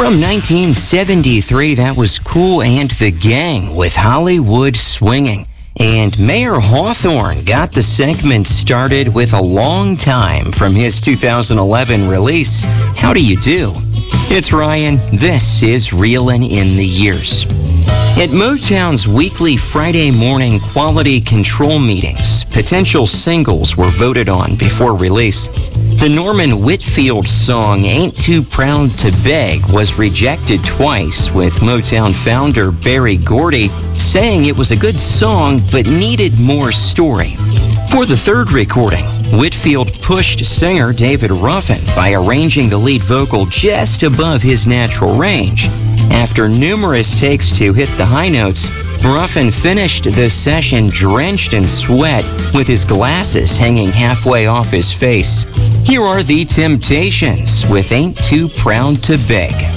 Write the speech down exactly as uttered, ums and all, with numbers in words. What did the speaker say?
From nineteen seventy-three, that was Kool and the Gang with Hollywood Swinging. And Mayor Hawthorne got the segment started with A Long Time from his two thousand eleven release, How Do You Do? It's Ryan. This is Reelin' in the Years. At Motown's weekly Friday morning quality control meetings, potential singles were voted on before release. The Norman Whitfield song Ain't Too Proud to Beg was rejected twice, with Motown founder Berry Gordy saying it was a good song but needed more story. For the third recording, Whitfield pushed singer David Ruffin by arranging the lead vocal just above his natural range. After numerous takes to hit the high notes, Ruffin finished the session drenched in sweat with his glasses hanging halfway off his face. Here are the Temptations with Ain't Too Proud to Beg.